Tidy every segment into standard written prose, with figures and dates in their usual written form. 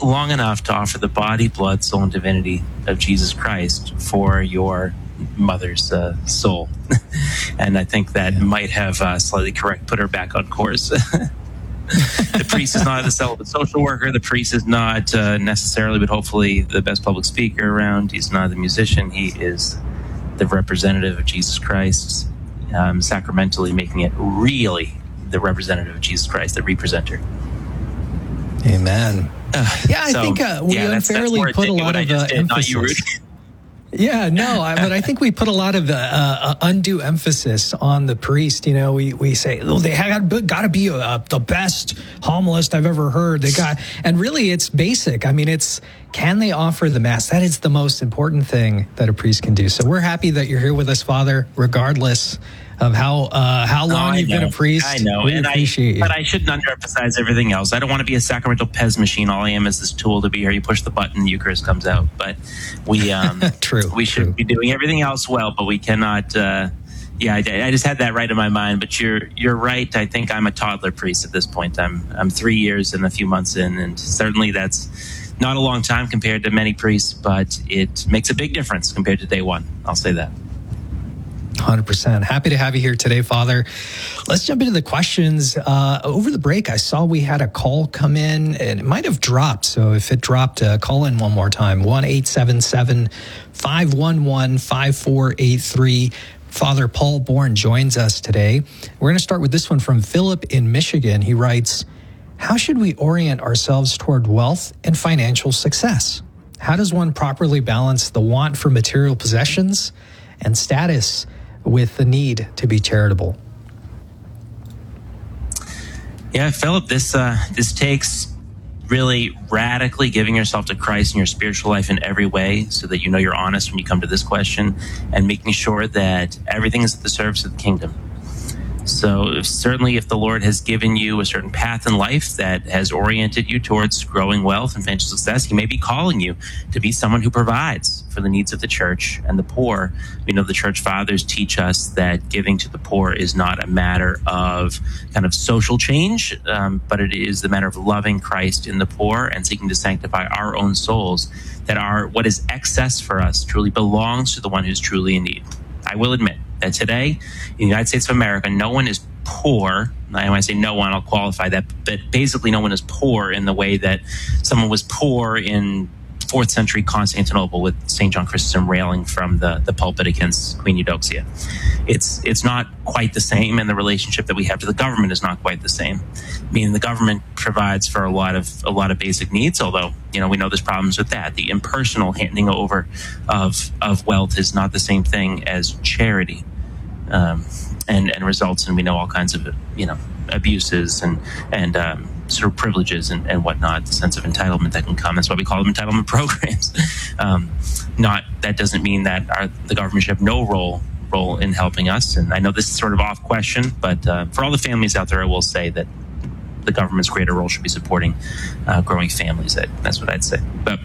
long enough to offer the body, blood, soul, and divinity of Jesus Christ for your mother's soul. And I think that might have slightly put her back on course. The priest is not the celibate social worker. The priest is not necessarily, but hopefully, the best public speaker around. He's not the musician. He is the representative of Jesus Christ, sacramentally making it really the representative of Jesus Christ, the representer. Amen. I think we unfairly put a lot of emphasis. Yeah, no, but I think we put a lot of undue emphasis on the priest. You know, we say, oh, they got to be the best homilist I've ever heard. And really it's basic. I mean, can they offer the Mass? That is the most important thing that a priest can do. So we're happy that you're here with us, Father, regardless of how long you've been a priest. I know, we appreciate you. But I shouldn't underemphasize everything else. I don't want to be a sacramental Pez machine. All I am is this tool to be here. You push the button, the Eucharist comes out. But we we should be doing everything else well, but we cannot. I just had that right in my mind. But you're right. I think I'm a toddler priest at this point. I'm 3 years and a few months in, and certainly that's not a long time compared to many priests, but it makes a big difference compared to day one. I'll say that. 100%. Happy to have you here today, Father. Let's jump into the questions. Over the break, I saw we had a call come in, and it might have dropped. So if it dropped, call in one more time, 1-877-511-5483. Father Paul Bourne joins us today. We're going to start with this one from Philip in Michigan. He writes, how should we orient ourselves toward wealth and financial success? How does one properly balance the want for material possessions and status with the need to be charitable? Yeah, Philip, this takes really radically giving yourself to Christ in your spiritual life in every way, so that you know you're honest when you come to this question, and making sure that everything is at the service of the kingdom. So certainly if the Lord has given you a certain path in life that has oriented you towards growing wealth and financial success, he may be calling you to be someone who provides for the needs of the church and the poor. We know the church fathers teach us that giving to the poor is not a matter of kind of social change, but it is the matter of loving Christ in the poor and seeking to sanctify our own souls, that what is excess for us truly belongs to the one who's truly in need. I will admit that today in the United States of America, no one is poor. When I say no one, I'll qualify that, but basically no one is poor in the way that someone was poor in 4th century Constantinople with St. John Chrysostom railing from the pulpit against Queen Eudoxia. It's not quite the same, and the relationship that we have to the government is not quite the same. Meaning the government provides for a lot of basic needs, although we know there's problems with that. The impersonal handing over of wealth is not the same thing as charity, and results in, we know, all kinds of abuses and sort of privileges and whatnot, the sense of entitlement that can come. That's why we call them entitlement programs. That doesn't mean that the government should have no role in helping us. And I know this is sort of off question, but for all the families out there, I will say that the government's greater role should be supporting growing families. That's what I'd say. But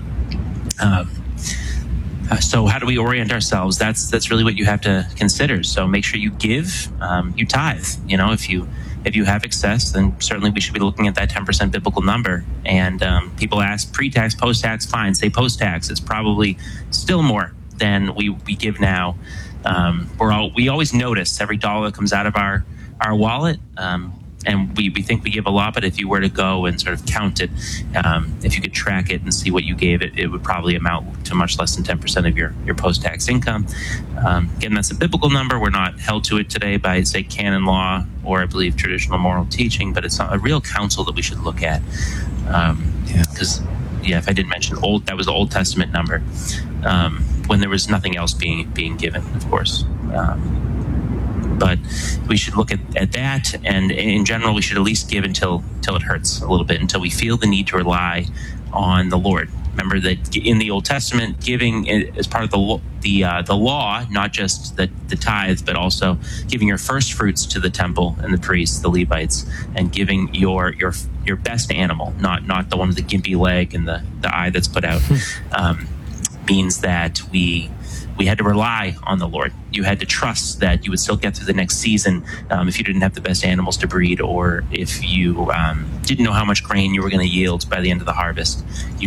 so how do we orient ourselves? That's really what you have to consider. So make sure you give, you tithe. If you have excess, then certainly we should be looking at that 10% biblical number. And people ask pre-tax, post-tax, fine, say post-tax. It's probably still more than we give now. We always notice every dollar that comes out of our wallet. And we think we give a lot, but if you were to go and sort of count it, if you could track it and see what you gave it, it would probably amount to much less than 10% of your post-tax income. Again, that's a biblical number. We're not held to it today by, say, canon law or, I believe, traditional moral teaching, but it's a real counsel that we should look at. Because, if I did mention that was the Old Testament number, when there was nothing else being given, of course. But we should look at that, and in general, we should at least give until it hurts a little bit, until we feel the need to rely on the Lord. Remember that in the Old Testament, giving is part of the law, not just the tithe, but also giving your first fruits to the temple and the priests, the Levites, and giving your best animal, not the one with the gimpy leg and the eye that's put out, means that we had to rely on the Lord. You had to trust that you would still get through the next season if you didn't have the best animals to breed, or if you didn't know how much grain you were going to yield by the end of the harvest. You